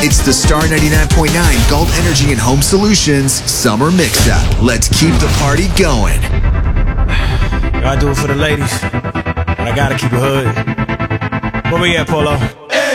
It's the Star 99.9 Galt Energy and Home Solutions Summer Mix-Up. Let's keep the party going. I do it for the ladies, but I gotta keep it hood. Where we at, Polo?